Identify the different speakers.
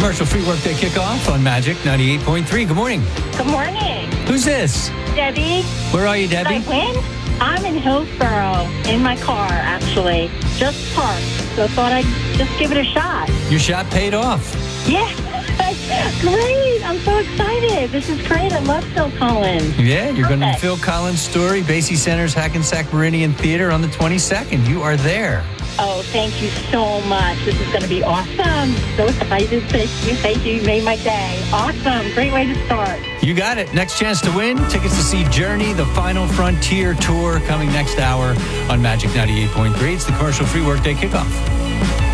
Speaker 1: commercial-free workday kickoff on Magic 98.3. Good morning.
Speaker 2: Good morning.
Speaker 1: Who's this?
Speaker 2: Debbie.
Speaker 1: Where are you,
Speaker 2: Did I
Speaker 1: Debbie?
Speaker 2: win? I'm in Hillsboro in my car, actually. Just parked. So thought I'd just give it a shot.
Speaker 1: Your shot paid off.
Speaker 2: Yeah. Great. I'm so excited. This is great. I love Phil Collins.
Speaker 1: Yeah, you're going to
Speaker 2: Perfect.
Speaker 1: Phil Collins' story, Basie Center's Hackensack Meridian Theater on the 22nd. You are there.
Speaker 2: Oh, thank you so much. This is going to be awesome. So excited. Thank you. Thank you. You made my day. Awesome. Great way to start.
Speaker 1: You got it. Next chance to win. Tickets to see Journey, the Final Frontier Tour, coming next hour on Magic 98.3. It's the commercial-free workday kickoff.